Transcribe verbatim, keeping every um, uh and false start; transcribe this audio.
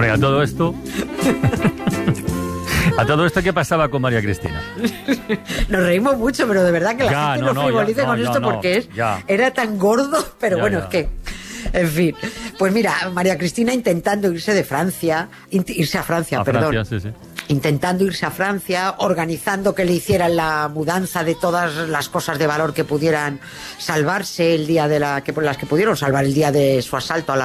Bueno, y a todo esto... ¿A todo esto qué pasaba con María Cristina? Nos reímos mucho, pero de verdad que la ya, gente no, no, no frivolice ya, con no, esto no, porque es, ya. era tan gordo, pero Ya, bueno, ya. es que... En fin, pues mira, María Cristina intentando irse de Francia, irse a Francia, A perdón. Francia, sí, sí. Intentando irse a Francia, organizando que le hicieran la mudanza de todas las cosas de valor que pudieran salvarse el día de la que las que pudieron salvar el día de su asalto a la